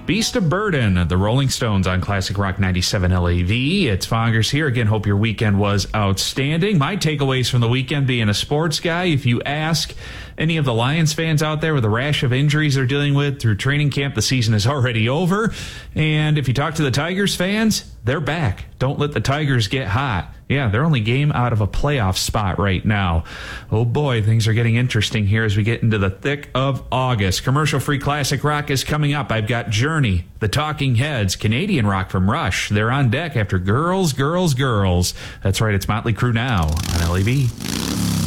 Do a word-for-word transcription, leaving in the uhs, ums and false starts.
Beast of Burden, the Rolling Stones on Classic Rock ninety-seven L A V. It's Foggers here. Again, hope your weekend was outstanding. My takeaways from the weekend, being a sports guy, if you ask any of the Lions fans out there with a rash of injuries they're dealing with through training camp, the season is already over. And if you talk to the Tigers fans, they're back. Don't let the Tigers get hot. Yeah, they're only game out of a playoff spot right now. Oh boy, things are getting interesting here as we get into the thick of August. Commercial-free classic rock is coming up. I've got Journey, The Talking Heads, Canadian rock from Rush. They're on deck after Girls, Girls, Girls. That's right, it's Motley Crue now on L A V.